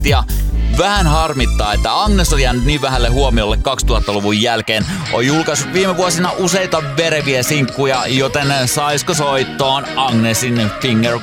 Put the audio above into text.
Ja vähän harmittaa, että Agnes on jäänyt niin vähälle huomiolle 2000-luvun jälkeen. On julkaissut viime vuosina useita vereviä sinkkuja, joten saisko soittoon Agnesin Finger